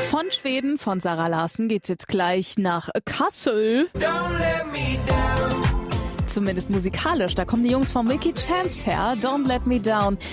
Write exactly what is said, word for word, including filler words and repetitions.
Von Schweden, von Zara Larsson, geht's jetzt gleich nach Kassel. Zumindest musikalisch. Da kommen die Jungs von Milky Chance her. Don't Let Me Down.